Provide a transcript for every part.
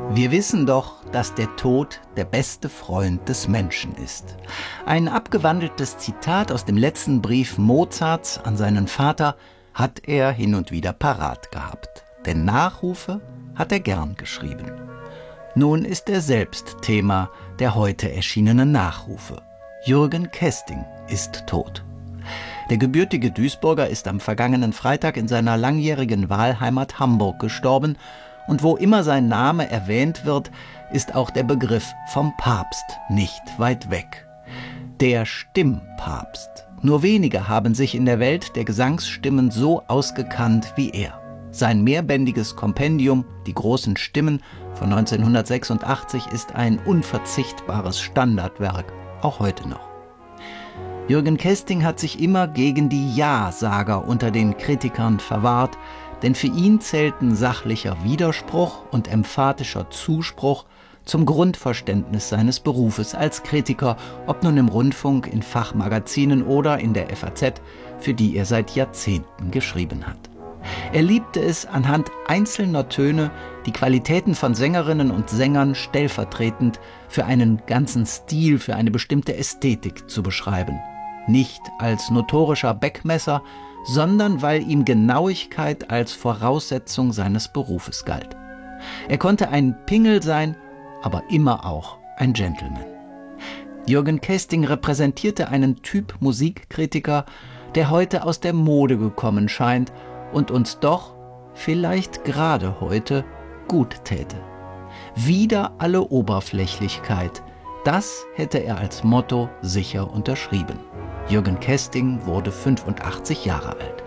Wir wissen doch, dass der Tod der beste Freund des Menschen ist. Ein abgewandeltes Zitat aus dem letzten Brief Mozarts an seinen Vater hat er hin und wieder parat gehabt. Denn Nachrufe hat er gern geschrieben. Nun ist er selbst Thema der heute erschienenen Nachrufe. Jürgen Kesting ist tot. Der gebürtige Duisburger ist am vergangenen Freitag in seiner langjährigen Wahlheimat Hamburg gestorben. Und wo immer sein Name erwähnt wird, ist auch der Begriff vom Papst nicht weit weg. Der Stimmpapst. Nur wenige haben sich in der Welt der Gesangsstimmen so ausgekannt wie er. Sein mehrbändiges Kompendium, Die großen Stimmen von 1986, ist ein unverzichtbares Standardwerk, auch heute noch. Jürgen Kesting hat sich immer gegen die Ja-Sager unter den Kritikern verwahrt, denn für ihn zählten sachlicher Widerspruch und emphatischer Zuspruch zum Grundverständnis seines Berufes als Kritiker, ob nun im Rundfunk, in Fachmagazinen oder in der FAZ, für die er seit Jahrzehnten geschrieben hat. Er liebte es, anhand einzelner Töne die Qualitäten von Sängerinnen und Sängern stellvertretend für einen ganzen Stil, für eine bestimmte Ästhetik zu beschreiben. Nicht als notorischer Beckmesser, sondern weil ihm Genauigkeit als Voraussetzung seines Berufes galt. Er konnte ein Pingel sein, aber immer auch ein Gentleman. Jürgen Kesting repräsentierte einen Typ Musikkritiker, der heute aus der Mode gekommen scheint und uns doch, vielleicht gerade heute, gut täte. Wider alle Oberflächlichkeit, das hätte er als Motto sicher unterschrieben. Jürgen Kesting wurde 85 Jahre alt.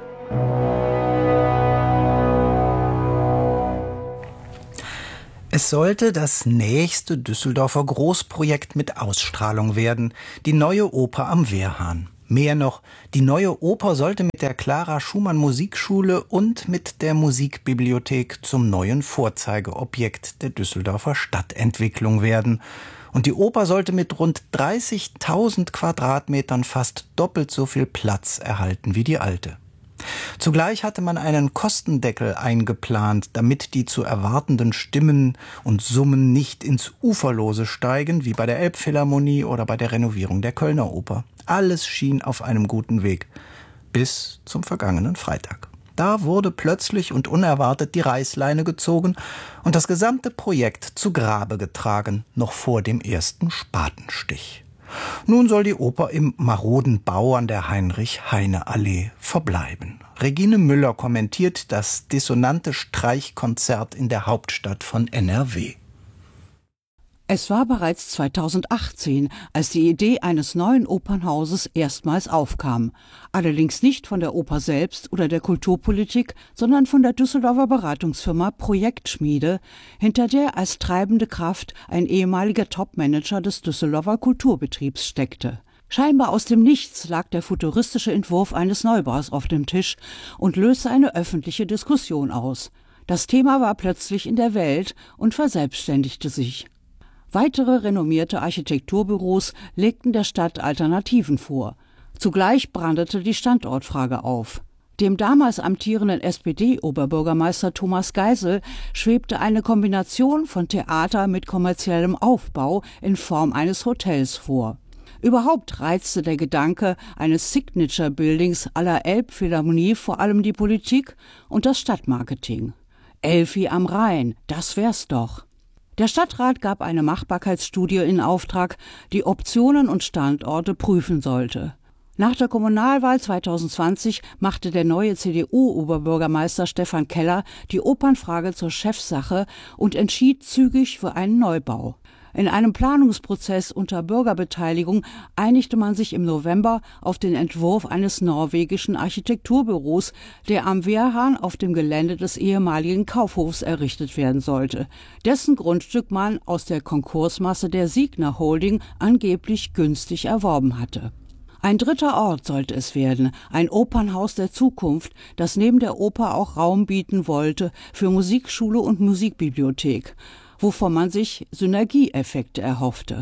Es sollte das nächste Düsseldorfer Großprojekt mit Ausstrahlung werden, die neue Oper am Wehrhahn. Mehr noch, die neue Oper sollte mit der Clara Schumann Musikschule und mit der Musikbibliothek zum neuen Vorzeigeobjekt der Düsseldorfer Stadtentwicklung werden. Und die Oper sollte mit rund 30.000 Quadratmetern fast doppelt so viel Platz erhalten wie die alte. Zugleich hatte man einen Kostendeckel eingeplant, damit die zu erwartenden Stimmen und Summen nicht ins Uferlose steigen, wie bei der Elbphilharmonie oder bei der Renovierung der Kölner Oper. Alles schien auf einem guten Weg. Bis zum vergangenen Freitag. Da wurde plötzlich und unerwartet die Reißleine gezogen und das gesamte Projekt zu Grabe getragen, noch vor dem ersten Spatenstich. Nun soll die Oper im maroden Bau an der Heinrich-Heine-Allee verbleiben. Regine Müller kommentiert das dissonante Streichkonzert in der Hauptstadt von NRW. Es war bereits 2018, als die Idee eines neuen Opernhauses erstmals aufkam. Allerdings nicht von der Oper selbst oder der Kulturpolitik, sondern von der Düsseldorfer Beratungsfirma Projektschmiede, hinter der als treibende Kraft ein ehemaliger Topmanager des Düsseldorfer Kulturbetriebs steckte. Scheinbar aus dem Nichts lag der futuristische Entwurf eines Neubaus auf dem Tisch und löste eine öffentliche Diskussion aus. Das Thema war plötzlich in der Welt und verselbstständigte sich. Weitere renommierte Architekturbüros legten der Stadt Alternativen vor. Zugleich brandete die Standortfrage auf. Dem damals amtierenden SPD-Oberbürgermeister Thomas Geisel schwebte eine Kombination von Theater mit kommerziellem Aufbau in Form eines Hotels vor. Überhaupt reizte der Gedanke eines Signature-Buildings à la Elbphilharmonie vor allem die Politik und das Stadtmarketing. Elfi am Rhein, das wär's doch. Der Stadtrat gab eine Machbarkeitsstudie in Auftrag, die Optionen und Standorte prüfen sollte. Nach der Kommunalwahl 2020 machte der neue CDU-Oberbürgermeister Stefan Keller die Opernfrage zur Chefsache und entschied zügig für einen Neubau. In einem Planungsprozess unter Bürgerbeteiligung einigte man sich im November auf den Entwurf eines norwegischen Architekturbüros, der am Wehrhahn auf dem Gelände des ehemaligen Kaufhofs errichtet werden sollte, dessen Grundstück man aus der Konkursmasse der Signa Holding angeblich günstig erworben hatte. Ein dritter Ort sollte es werden, ein Opernhaus der Zukunft, das neben der Oper auch Raum bieten wollte für Musikschule und Musikbibliothek, wovon man sich Synergieeffekte erhoffte.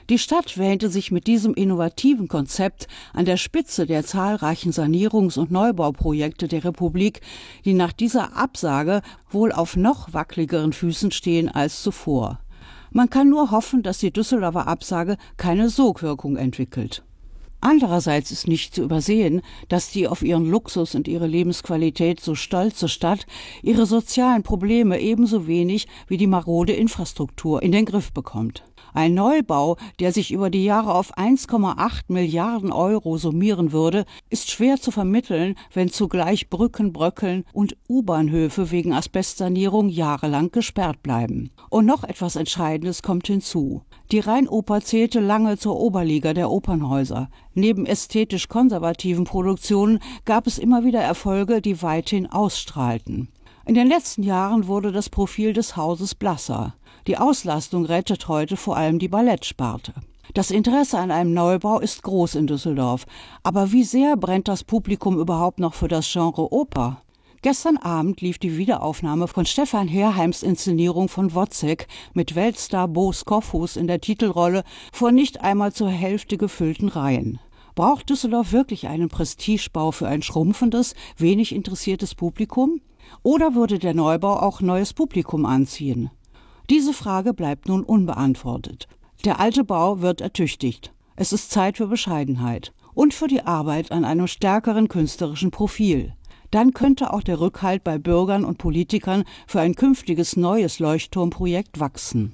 Die Stadt wähnte sich mit diesem innovativen Konzept an der Spitze der zahlreichen Sanierungs- und Neubauprojekte der Republik, die nach dieser Absage wohl auf noch wackeligeren Füßen stehen als zuvor. Man kann nur hoffen, dass die Düsseldorfer Absage keine Sogwirkung entwickelt. Andererseits ist nicht zu übersehen, dass die auf ihren Luxus und ihre Lebensqualität so stolze Stadt ihre sozialen Probleme ebenso wenig wie die marode Infrastruktur in den Griff bekommt. Ein Neubau, der sich über die Jahre auf 1,8 Milliarden Euro summieren würde, ist schwer zu vermitteln, wenn zugleich Brücken bröckeln und U-Bahnhöfe wegen Asbestsanierung jahrelang gesperrt bleiben. Und noch etwas Entscheidendes kommt hinzu. Die Rheinoper zählte lange zur Oberliga der Opernhäuser. Neben ästhetisch konservativen Produktionen gab es immer wieder Erfolge, die weithin ausstrahlten. In den letzten Jahren wurde das Profil des Hauses blasser. Die Auslastung rettet heute vor allem die Ballettsparte. Das Interesse an einem Neubau ist groß in Düsseldorf. Aber wie sehr brennt das Publikum überhaupt noch für das Genre Oper? Gestern Abend lief die Wiederaufnahme von Stefan Herheims Inszenierung von Wozzeck mit Weltstar Bo Skofhuus in der Titelrolle vor nicht einmal zur Hälfte gefüllten Reihen. Braucht Düsseldorf wirklich einen Prestigebau für ein schrumpfendes, wenig interessiertes Publikum? Oder würde der Neubau auch neues Publikum anziehen? Diese Frage bleibt nun unbeantwortet. Der alte Bau wird ertüchtigt. Es ist Zeit für Bescheidenheit und für die Arbeit an einem stärkeren künstlerischen Profil. Dann könnte auch der Rückhalt bei Bürgern und Politikern für ein künftiges neues Leuchtturmprojekt wachsen.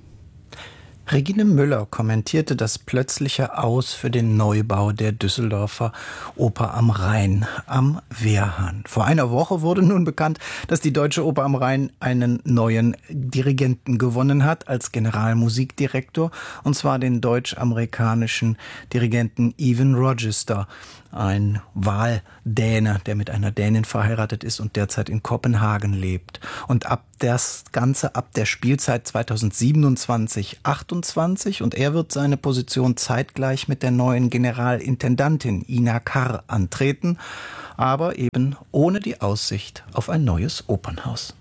Regine Müller kommentierte das plötzliche Aus für den Neubau der Düsseldorfer Oper am Rhein am Wehrhahn. Vor einer Woche wurde nun bekannt, dass die Deutsche Oper am Rhein einen neuen Dirigenten gewonnen hat als Generalmusikdirektor, und zwar den deutsch-amerikanischen Dirigenten Evan Rogister. Ein Wahldäne, der mit einer Dänin verheiratet ist und derzeit in Kopenhagen lebt. Und das Ganze ab der Spielzeit 2027/28, und er wird seine Position zeitgleich mit der neuen Generalintendantin Ina Karr antreten, aber eben ohne die Aussicht auf ein neues Opernhaus.